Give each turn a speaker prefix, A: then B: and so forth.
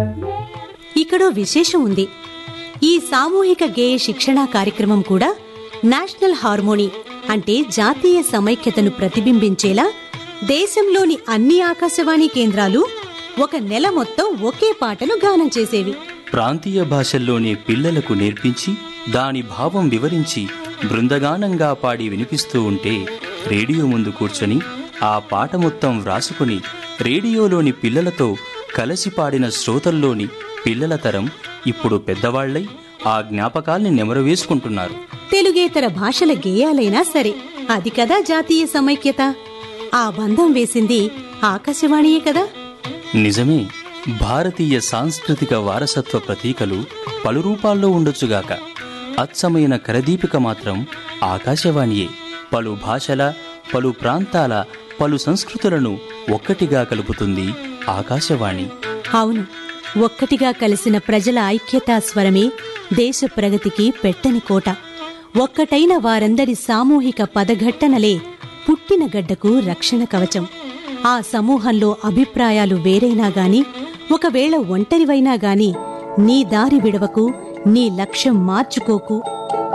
A: ఇక్కడో విశేషం ఉంది. ఈ సామూహిక గేయ శిక్షణా కార్యక్రమం కూడా నేషనల్ హార్మోనీ అంటే జాతీయ సమైక్యతను ప్రతిబింబించేలా దేశంలోని అన్ని ఆకాశవాణి కేంద్రాలు ఒక నెల మొత్తం ఒకే పాటను గానం చేసేవి.
B: ప్రాంతీయ భాషల్లోనే పిల్లలకు నేర్పించి దాని భావం వివరించి బృందగానంగా పాడి వినిపిస్తూ ఉంటే రేడియో ముందు కూర్చొని ఆ పాట మొత్తం వ్రాసుకుని రేడియోలోని పిల్లలతో కలిసి పాడిన శ్రోతల్లోని పిల్లల తరం ఇప్పుడు పెద్దవాళ్లై ఆ జ్ఞాపకాల్ని నెమరువేసుకుంటున్నారు.
A: తెలుగేతర భాషల గేయాలైనా సరే, అది కదా జాతీయ సమైక్యత. ఆ బంధం వేసింది ఆకాశవాణియే కదా.
B: నిజమే. భారతీయ సాంస్కృతిక వారసత్వ ప్రతీకలు పలు రూపాల్లో ఉండొచ్చుగాక, అచ్చమైన కరదీపిక మాత్రం ఆకాశవాణియే. పలు భాషల, పలు ప్రాంతాల, పలు సంస్కృతులను ఒక్కటిగా కలుపుతుంది ఆకాశవాణి.
A: అవును, ఒక్కటిగా కలిసిన ప్రజల ఐక్యతా స్వరమే దేశ ప్రగతికి పెట్టని కోట. ఒక్కటైన వారందరి సామూహిక పదఘట్టనలే పుట్టిన గడ్డకు రక్షణ కవచం. ఆ సమూహంలో అభిప్రాయాలు వేరైనా గాని, ఒకవేళ ఒంటరివైనా గాని, నీ దారి విడవకు, నీ లక్ష్యం మార్చుకోకు